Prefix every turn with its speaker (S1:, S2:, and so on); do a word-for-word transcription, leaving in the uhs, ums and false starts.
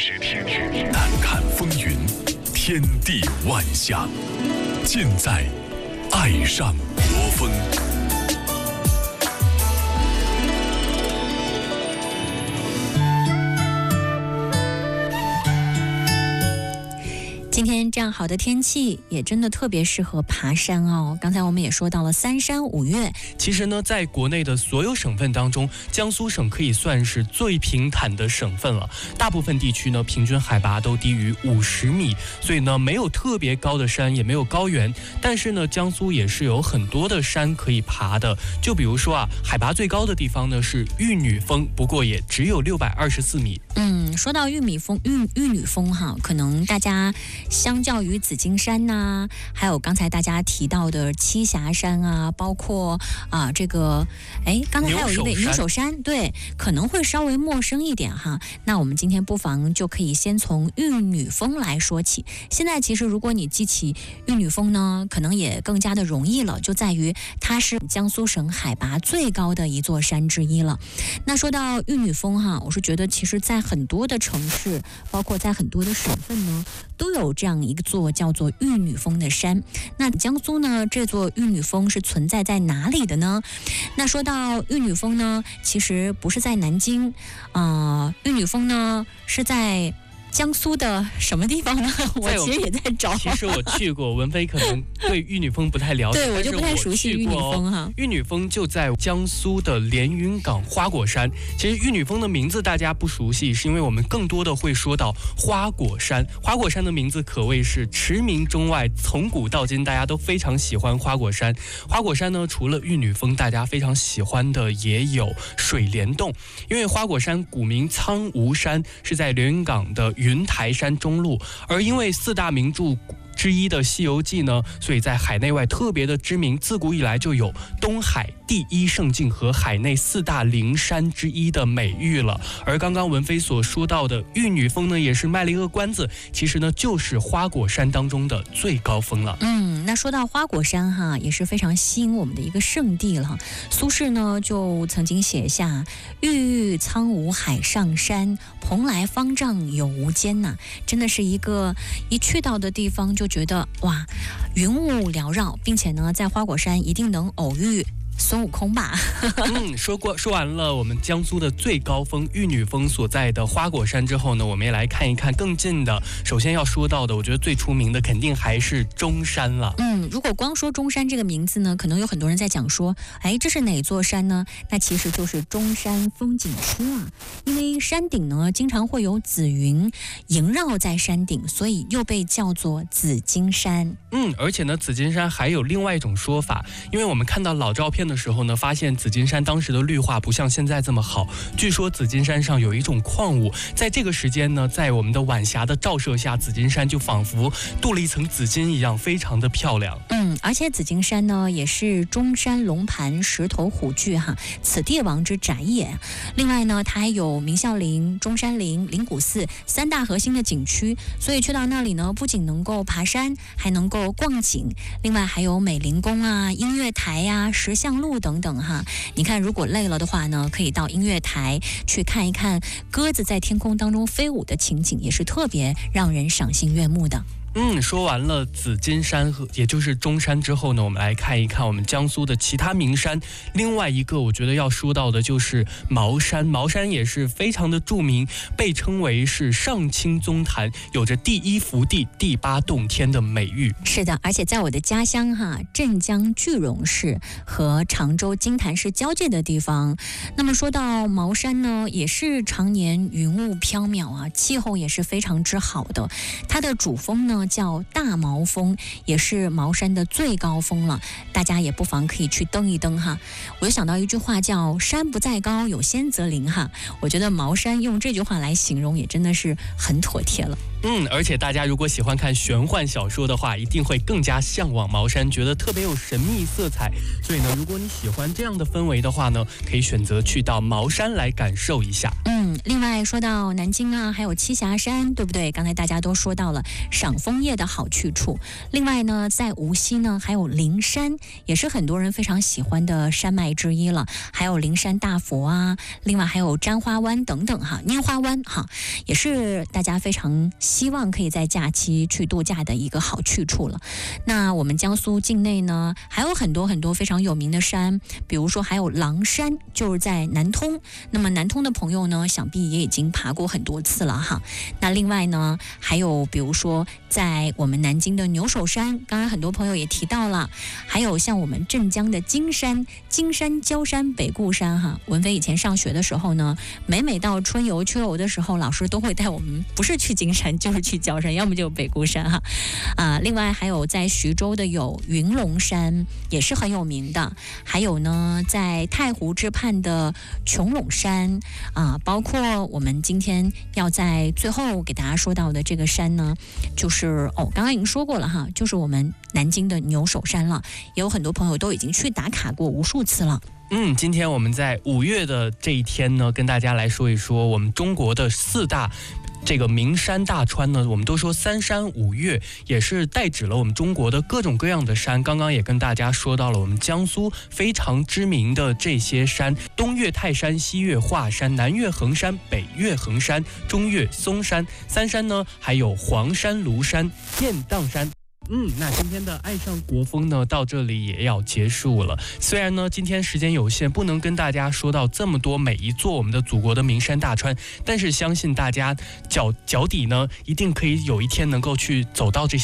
S1: 淡看风云，天地万象，尽在爱上国风。
S2: 今天这样好的天气也真的特别适合爬山哦。刚才我们也说到了三山五岳，
S3: 其实呢，在国内的所有省份当中，江苏省可以算是最平坦的省份了。大部分地区呢，平均海拔都低于五十米，所以呢，没有特别高的山，也没有高原。但是呢，江苏也是有很多的山可以爬的。就比如说啊，海拔最高的地方呢是玉女峰，不过也只有六百二十四米。
S2: 嗯，说到玉米峰、玉玉女峰哈，可能大家相较于紫金山呐、啊，还有刚才大家提到的栖霞山啊，包括啊这个，哎，刚才还有一位牛首山，对，可能会稍微陌生一点哈。那我们今天不妨就可以先从玉女峰来说起。现在其实如果你记起玉女峰呢，可能也更加的容易了，就在于它是江苏省海拔最高的一座山之一了。那说到玉女峰哈，我是觉得其实在很多的城市，包括在很多的省份呢，都有这样一个座叫做玉女峰的山。那江苏呢，这座玉女峰是存在在哪里的呢？那说到玉女峰呢，其实不是在南京，呃，玉女峰呢是在江苏的什么地方呢？我其实也在找。
S3: 其实我去过，文飞可能对玉女峰不太了解，
S2: 对我就不太熟悉玉女峰哈。
S3: 玉女峰就在江苏的连云港花果山。其实玉女峰的名字大家不熟悉，是因为我们更多的会说到花果山。花果山的名字可谓是驰名中外，从古到今大家都非常喜欢花果山。花果山呢，除了玉女峰，大家非常喜欢的也有水帘洞，因为花果山古名苍梧山，是在连云港的云台山中路，而因为四大名著之一的《西游记》呢，所以在海内外特别的知名，自古以来就有东海第一胜境和海内四大灵山之一的美誉了。而刚刚文飞所说到的玉女峰呢，也是卖了一个关子，其实呢就是花果山当中的最高峰了。
S2: 嗯，那说到花果山哈，也是非常吸引我们的一个圣地了。苏轼呢就曾经写下“郁郁苍梧海上山，蓬莱方丈有无间”呐，真的是一个一去到的地方就觉得哇，云雾缭绕，并且呢，在花果山一定能偶遇孙悟空吧。
S3: 嗯，说过说完了我们江苏的最高峰玉女峰所在的花果山之后呢，我们也来看一看更近的。首先要说到的，我觉得最出名的肯定还是中山了。
S2: 嗯，如果光说中山这个名字呢，可能有很多人在讲说，哎，这是哪座山呢？那其实就是中山风景区啊。因为山顶呢，经常会有紫云萦绕在山顶，所以又被叫做紫金山。
S3: 嗯，而且呢，紫金山还有另外一种说法，因为我们看到老照片的时候呢，发现紫金山当时的绿化不像现在这么好。据说紫金山上有一种矿物，在这个时间呢，在我们的晚霞的照射下，紫金山就仿佛镀了一层紫金一样，非常的漂亮。
S2: 嗯，而且紫金山呢，也是中山龙盘石头虎踞哈，此帝王之宅也。另外呢，它还有明孝陵、中山陵、灵谷寺三大核心的景区，所以去到那里呢，不仅能够爬山，还能够逛景。另外还有美龄宫啊、音乐台呀、石像路等等哈。你看，如果累了的话呢，可以到音乐台去看一看鸽子在天空当中飞舞的情景，也是特别让人赏心悦目的。
S3: 嗯，说完了紫金山和也就是中山之后呢，我们来看一看我们江苏的其他名山。另外一个我觉得要说到的就是茅山，茅山也是非常的著名，被称为是上清宗坛，有着第一福地、第八洞天的美誉。
S2: 是的，而且在我的家乡哈，镇江句容市和常州金坛市交界的地方。那么说到茅山呢，也是常年云雾飘渺啊，气候也是非常之好的。它的主峰呢叫大茅峰，也是茅山的最高峰了，大家也不妨可以去登一登哈。我就想到一句话叫山不在高，有仙则灵哈，我觉得茅山用这句话来形容也真的是很妥帖了。
S3: 嗯，而且大家如果喜欢看玄幻小说的话，一定会更加向往茅山，觉得特别有神秘色彩。所以呢，如果你喜欢这样的氛围的话呢，可以选择去到茅山来感受一下。
S2: 嗯，另外说到南京啊，还有栖霞山，对不对？刚才大家都说到了赏枫枫叶的好去处。另外呢，在无锡呢，还有灵山，也是很多人非常喜欢的山脉之一了。还有灵山大佛啊，另外还有拈花湾等等哈，拈花湾哈，也是大家非常希望可以在假期去度假的一个好去处了。那我们江苏境内呢，还有很多很多非常有名的山，比如说还有狼山，就是在南通。那么南通的朋友呢，想必也已经爬过很多次了哈。那另外呢，还有比如说在我们南京的牛首山，刚刚很多朋友也提到了，还有像我们镇江的金山、金山、焦山、北固山哈。文飞以前上学的时候呢，每每到春游秋游的时候，老师都会带我们不是去金山就是去焦山，要么就北固山哈。啊，另外还有在徐州的有云龙山，也是很有名的。还有呢，在太湖之畔的琼陇山啊，包括我们今天要在最后给大家说到的这个山呢，就是哦，刚刚已经说过了哈，就是我们南京的牛首山了。也有很多朋友都已经去打卡过无数次了。
S3: 嗯，今天我们在五月的这一天呢，跟大家来说一说我们中国的四大这个名山大川呢，我们都说三山五岳，也是代指了我们中国的各种各样的山。刚刚也跟大家说到了我们江苏非常知名的这些山：东岳泰山，西岳华山，南岳衡山，北岳衡山，中岳嵩山。三山呢，还有黄山、庐山、雁荡山。嗯，那今天的爱上国风呢，到这里也要结束了。虽然呢，今天时间有限，不能跟大家说到这么多每一座我们的祖国的名山大川，但是相信大家脚脚底呢，一定可以有一天能够去走到这些